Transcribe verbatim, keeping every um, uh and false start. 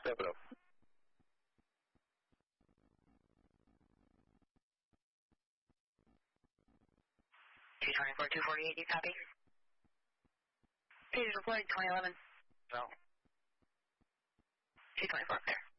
Step it up. two twenty-four, two forty-eight, you copy? Page reported twenty eleven. No. two twenty-four, clear.